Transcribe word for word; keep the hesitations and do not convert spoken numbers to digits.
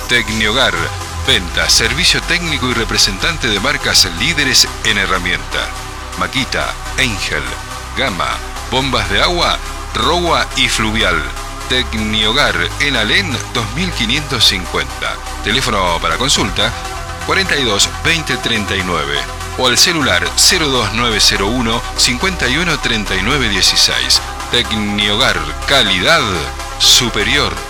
Tecniogar, venta, servicio técnico y representante de marcas líderes en herramienta. Makita, Angel, Gama, bombas de agua, Rowa y Fluvial. Tecniogar en Alén dos mil quinientos cincuenta. Teléfono para consulta cuarenta y dos veinte treinta y nueve o al celular cero dos nueve cero uno cincuenta y uno treinta y nueve dieciséis. Tecniogar, calidad superior.